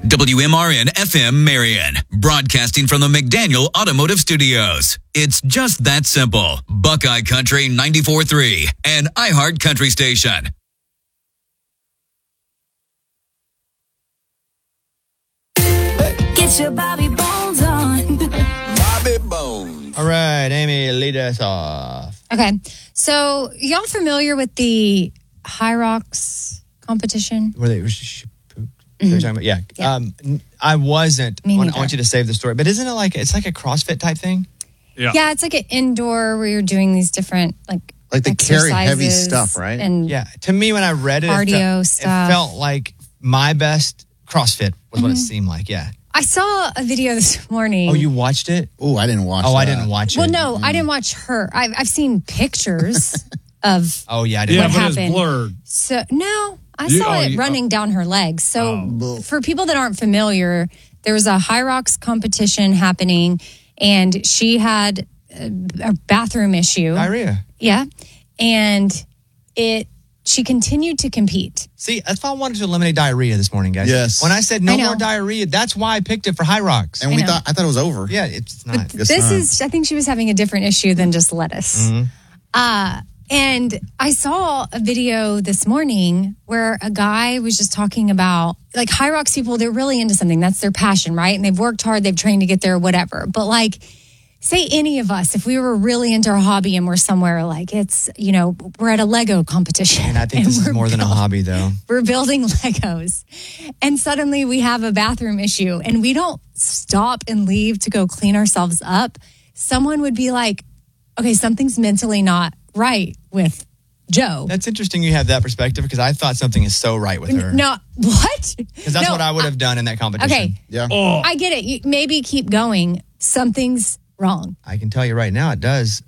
WMRN FM Marion, broadcasting from the McDaniel Automotive Studios. It's just that simple. Buckeye Country 94.3 and iHeart Country Station. Get your Bobby Bones on. Bobby Bones. All right, Amy, lead us off. Okay. So, y'all familiar with the High Rocks competition? Were they pooped? They're talking about, yeah. I wasn't. Me I neither. want you to save the story. But isn't it like, it's like a CrossFit type thing? Yeah, it's like an indoor where you're doing these different, Like they carry heavy exercises stuff, right? And Yeah. To me, when I read it, Cardio it stuff. felt like my best CrossFit was what it seemed like, yeah. I saw a video this morning. Oh, you watched it? Oh, I didn't watch Oh, that. I didn't watch it. Well, no, I didn't watch her. I've seen pictures of Oh, yeah, I didn't. what but happened. it's blurred. So no, I saw it running down her legs. So for people that aren't familiar, there was a High Rocks competition happening, and she had a bathroom issue. Diarrhea. Yeah, and she continued to compete. See, that's why I wanted to eliminate diarrhea this morning, guys. Yes. When I said I no know. more diarrhea, that's why I picked it for High Rocks. And I know. I thought it was over. Yeah, it's not. Guess This not. is, I think she was having a different issue than just lettuce. And I saw a video this morning where a guy was just talking about, like, High Rocks people, they're really into something. That's their passion, right? And they've worked hard, they've trained to get there, whatever. But, like, say any of us, if we were really into our hobby and we're somewhere, like, it's, we're at a Lego competition. And I think this is we're more than a hobby, though. We're building Legos. And suddenly we have a bathroom issue and we don't stop and leave to go clean ourselves up. Someone would be like, okay, something's mentally not right with Joe. That's interesting you have that perspective because I thought something is so right with her. No, what? Because that's what I would have done in that competition. Okay, Yeah. I get it. Maybe keep going. Something's wrong. I can tell you right now, it does.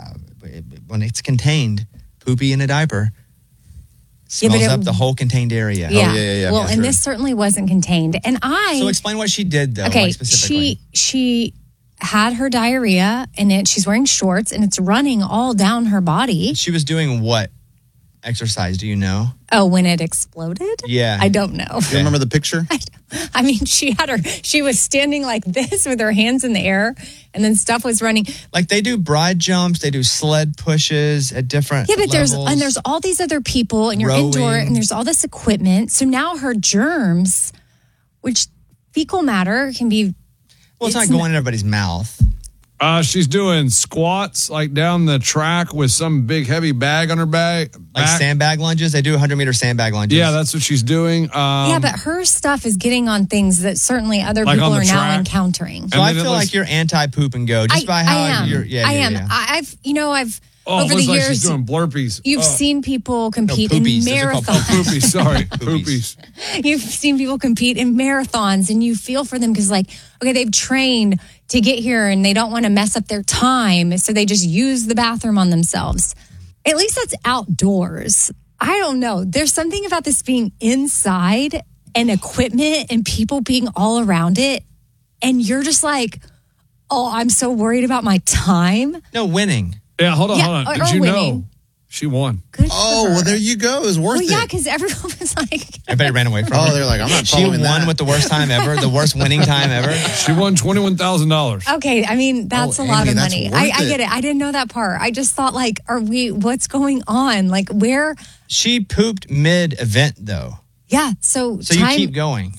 When it's contained, poopy in a diaper Yeah, but smells it- up the whole contained area. Yeah. yeah. Well, Yeah, and sure. this certainly wasn't contained. And So explain what she did, though, okay, like specifically. she had her diarrhea and she's wearing shorts and it's running all down her body. She was doing what exercise? Do you know? Oh, when it exploded? Yeah. I don't know. Do you remember the picture? I mean, she was standing like this with her hands in the air and then stuff was running. Like they do broad jumps, they do sled pushes at different Yeah, but levels. there's all these other people and you're indoor Rowing. and there's all this equipment. So now her germs, which fecal matter can be, Well, it's not going in everybody's mouth. She's doing squats like down the track with some big heavy bag on her back. Like sandbag lunges. They do 100-meter sandbag lunges. Yeah, that's what she's doing. yeah, but her stuff is getting on things that certainly other Like people on are the now track? encountering. So And I then it feel looks- like you're anti-poop and go just by how I am. you're. Yeah, I am. Yeah. I've Oh, over it the looks like she's years, doing blurpees. you've seen people compete in poopies. Those are called marathons. Poopies, sorry. Poopies. You've seen people compete in marathons and you feel for them because, like, okay, they've trained to get here and they don't want to mess up their time. So they just use the bathroom on themselves. At least that's outdoors. I don't know. There's something about this being inside and equipment and people being all around it. And you're just like, oh, I'm so worried about my time. No, winning. Yeah, hold on, Yeah, hold on. Did or you know winning. she won? Good for Oh, her. well, there you go. It was worth Well, yeah, it. because everyone was like, Everybody ran away from her. Oh, they're like, I'm not She following won that. with the worst time ever, the worst winning time ever. She won $21,000. okay, I mean, that's Oh, a lot Amy, of that's money. worth I it. get it. I didn't know that part. I just thought, like, what's going on? Like, where? She pooped mid-event, though. Yeah, so So you keep going.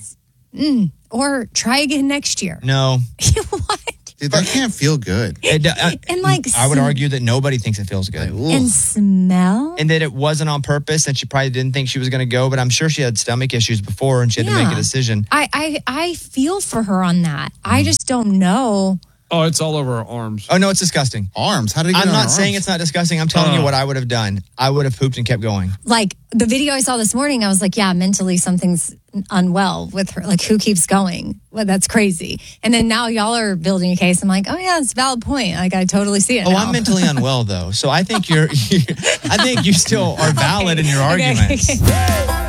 or try again next year. No. What? Dude, that can't feel good. And, like, I would argue that nobody thinks it feels good. Ooh. And smell? And that it wasn't on purpose and she probably didn't think she was going to go, but I'm sure she had stomach issues before and she had to make Yeah. a decision. I feel for her on that. I just don't know. Oh, it's all over her arms. Oh, no, it's disgusting. Arms. How did it get I'm on not her saying arms? it's not disgusting. I'm telling you what I would have done. I would have pooped and kept going. Like, the video I saw this morning, I was like, yeah, mentally something's unwell with her. Like, who keeps going? Well, that's crazy. And then now y'all are building a case. I'm like, oh, yeah, it's a valid point. Like, I totally see it Oh, now. I'm mentally unwell though. So I think I think you still are valid in your Okay, arguments. okay.